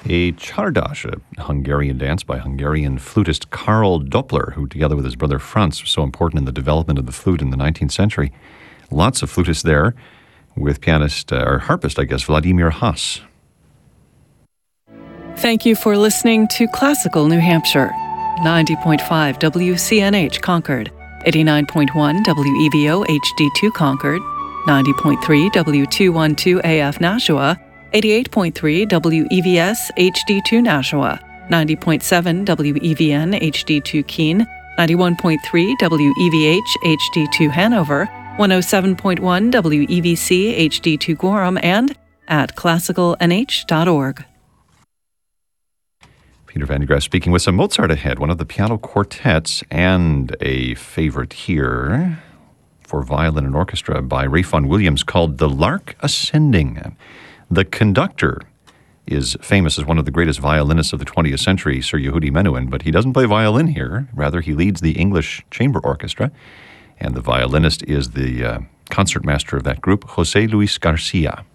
A Czardas, a Hungarian dance by Hungarian flutist Karl Doppler, who together with his brother Franz was so important in the development of the flute in the 19th century. Lots of flutists there with pianist, or harpist, I guess, Vladimir Haas. Thank you for listening to Classical New Hampshire. 90.5 WCNH Concord, 89.1 WEVO HD2 Concord, 90.3 W212 AF Nashua, 88.3 WEVS HD2 Nashua, 90.7 WEVN HD2 Keene, 91.3 WEVH HD2 Hanover, 107.1 WEVC HD2 Gorham, and at classicalnh.org. Peter Van de Graaf speaking with some Mozart ahead, one of the piano quartets, and a favorite here for violin and orchestra by Ralph Vaughan Williams called The Lark Ascending. The conductor is famous as one of the greatest violinists of the 20th century, Sir Yehudi Menuhin, but he doesn't play violin here. Rather, he leads the English Chamber Orchestra, and the violinist is the concertmaster of that group, José Luis García.